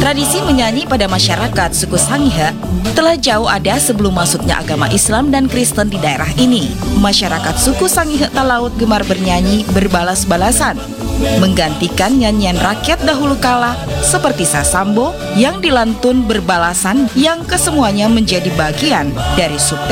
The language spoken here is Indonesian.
Tradisi menyanyi pada masyarakat suku Sangihe telah jauh ada sebelum masuknya agama Islam dan Kristen di daerah ini. Masyarakat suku Sangihe Talaut gemar bernyanyi berbalas-balasan, menggantikan nyanyian rakyat dahulu kala seperti sasambo yang dilantun berbalasan yang kesemuanya menjadi bagian dari subtema